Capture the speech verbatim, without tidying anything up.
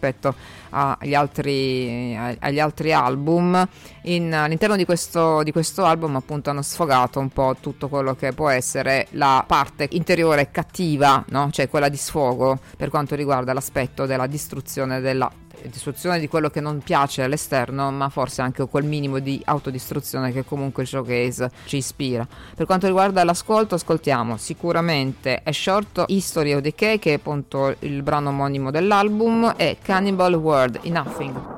rispetto agli altri, agli altri album. In, all'interno di questo, di questo album appunto hanno sfogato un po' tutto quello che può essere la parte interiore cattiva, no? Cioè quella di sfogo per quanto riguarda l'aspetto della distruzione della distruzione di quello che non piace all'esterno, ma forse anche quel minimo di autodistruzione che comunque il showcase ci ispira. Per quanto riguarda l'ascolto, ascoltiamo sicuramente A Short History of Decay, che è appunto il brano omonimo dell'album, e Cannibal World in Nothing.